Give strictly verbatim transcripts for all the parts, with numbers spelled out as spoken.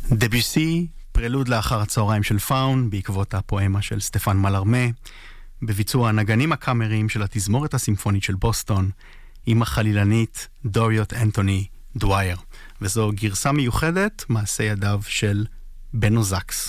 דביוסי, פרלוד לאחר הצהריים של פאון, בעקבות הפואמה של סטפן מלרמה, בביצוע הנגנים הקאמריים של התזמורת הסימפונית של בוסטון, עם החלילנית דוריוט אנטוני דווייר. וזו גרסה מיוחדת, מעשה ידיו של בנו זקס.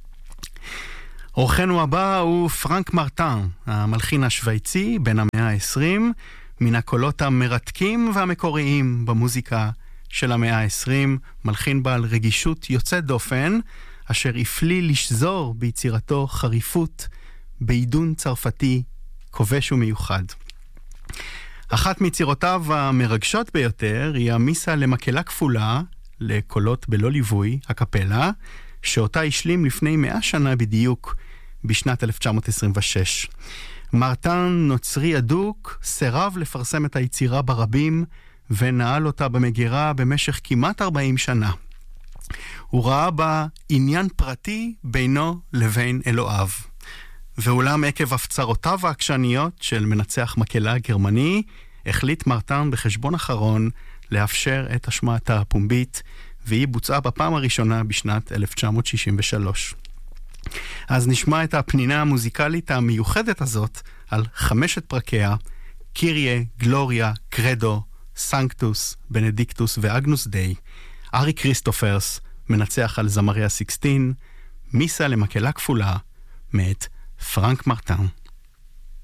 אורחנו הבא הוא פרנק מרטן, המלחין השוויצי בן המאה ה-עשרים, מן הקולות המרתקים והמקוריים במוזיקה של המאה ה-עשרים, מלחין בעל רגישות יוצאת דופן, אשר הפליא לשזור ביצירתו חריפות בעידון צרפתי כובש ומיוחד. אחת מיצירותיו המרגשות ביותר היא המיסה למקהלה כפולה לקולות בלא ליווי, הקפלה, שאותה השלים לפני מאה שנה בדיוק בשנת אלף תשע מאות עשרים ושש. מרטן, נוצרי אדוק, סירב לפרסם את היצירה ברבים ונעל אותה במגירה במשך כמעט ארבעים שנה. הוא ראה בה עניין פרטי בינו לבין אלוהיו. ואולם עקב הפצרותיו העקשניות של מנצח מקהלה גרמני, החליט מרטן בחשבון אחרון לאפשר את השמעתה הפומבית, והיא בוצעה בפעם הראשונה בשנת אלף תשע מאות שישים ושלוש. אז נשמע את הפנינה המוזיקלית המיוחדת הזאת על חמשת פרקיה, קיריה, גלוריה, קרדו, סנקטוס, בנדיקטוס ואגנוס דיי. ארי כריסטופרס מנצח על זמרי הסיקסטין, מיסה למקהלה כפולה מאת פרנק מרטן.